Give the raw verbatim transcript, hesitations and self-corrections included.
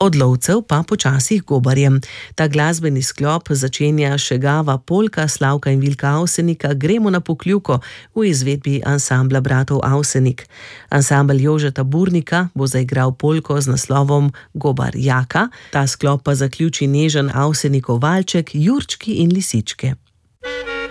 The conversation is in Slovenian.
od lovcev pa počasih gobarjem. Ta glasbeni sklop začenja Šegava polka Slavka in Vilka Avsenika Gremo na Pokljuko v izvedbi ansambla bratov Avsenik. Ansambel Jožeta Burnika bo zaigral polko z naslovom Gobar Jaka, ta sklop pa zaključi nežen Avsenikov valček Jurčki in lisičke.